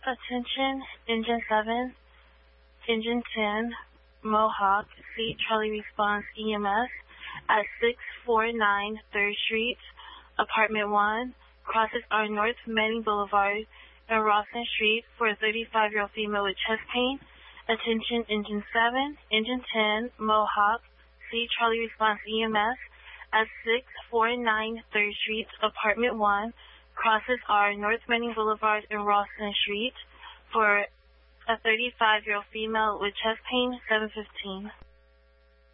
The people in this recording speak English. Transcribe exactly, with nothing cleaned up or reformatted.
Attention, Engine seven, Engine ten, Mohawk, see Charlie Response E M S at six forty-nine third Street, Apartment one, crosses our North Manning Boulevard and Rawson Street for a thirty-five-year-old female with chest pain. Attention, Engine seven, Engine ten, Mohawk, see Charlie Response E M S at six forty-nine third Street, Apartment one, crosses our North Manning Boulevard and Rawson Street for a thirty-five-year-old female with chest pain, seven fifteen.